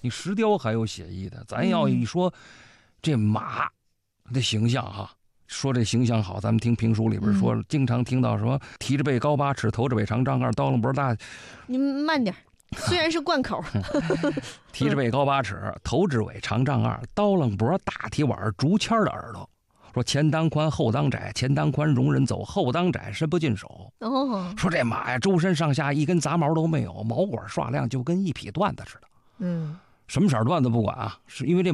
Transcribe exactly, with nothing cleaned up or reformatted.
你石雕还有写意的，咱要一说这马的形象哈，说这形象好，咱们听评书里边说，嗯、经常听到什么提着背高八尺，头着尾长丈二，刀楞脖大。 你慢点，虽然是贯口。 提着背高八尺，头着尾长丈二，刀楞脖大提碗，竹签的耳朵。说前当宽后当窄，前当宽容人走，后当窄伸不进手。 哦， 说这马呀，周身上下一根杂毛都没有，毛管刷亮，就跟一匹缎子似的。 嗯， 什么色缎子不管啊，是因为这